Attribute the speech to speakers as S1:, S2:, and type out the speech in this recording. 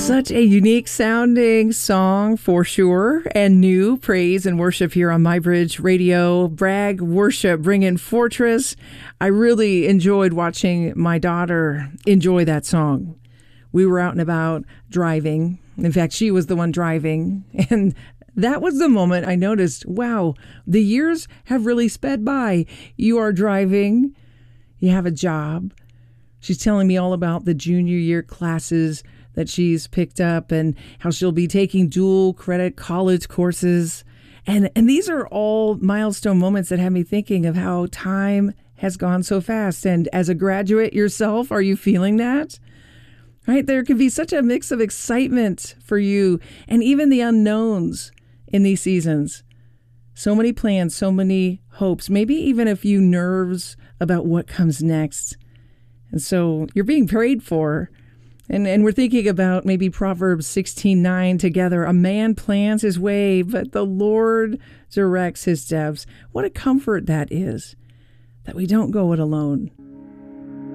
S1: Such a unique sounding song for sure, and new praise and worship here on MyBridge Radio. Brag worship, bring in Fortress. I really enjoyed watching my daughter enjoy that song. We were out and about driving. In fact, she was the one driving. And that was the moment I noticed, wow, the years have really sped by. You are driving. You have a job. She's telling me all about the junior year classes that she's picked up and how she'll be taking dual credit college courses. And these are all milestone moments that have me thinking of how time has gone so fast. And as a graduate yourself, are you feeling that? Right? There can be such a mix of excitement for you and even the unknowns in these seasons. So many plans, so many hopes, maybe even a few nerves about what comes next. And so you're being prayed for. And we're thinking about maybe Proverbs 16:9 together. A man plans his way, but the Lord directs his steps. What a comfort that is, that we don't go it alone.